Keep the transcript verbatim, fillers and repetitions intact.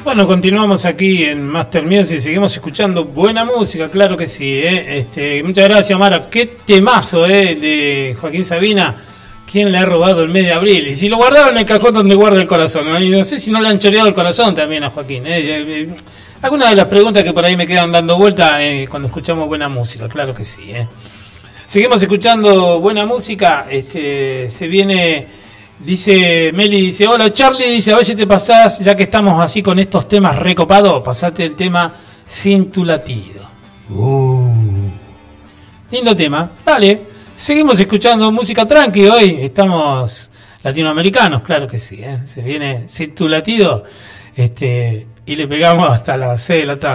Bueno, continuamos aquí en Master Music y seguimos escuchando buena música, claro que sí, ¿eh? Este, muchas gracias, Mara. Qué temazo, ¿eh? De Joaquín Sabina. ¿Quién le ha robado el mes de abril? Y si lo guardaba en el cajón donde guarda el corazón, ¿no? Y no sé si no le han choreado el corazón también a Joaquín, ¿eh? Eh, eh, algunas de las preguntas que por ahí me quedan dando vuelta eh, cuando escuchamos buena música, claro que sí, ¿eh? Seguimos escuchando buena música. Este, se viene... Dice Meli, dice, hola Charlie, dice, a ver si te pasás, ya que estamos así con estos temas recopados, pasate el tema Sin tu latido. Uh. Lindo tema, dale. Seguimos escuchando música tranqui hoy, estamos latinoamericanos, claro que sí, ¿eh? Se viene Sin tu latido, este, y le pegamos hasta las seis de la tarde.